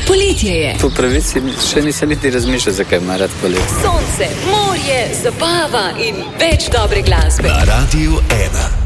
Poletje je. Po pravici še nisem niti razmišljal, zakaj ima rad poletje. Sonce, morje, zabava in več dobre glasbe. Na Radiu 1.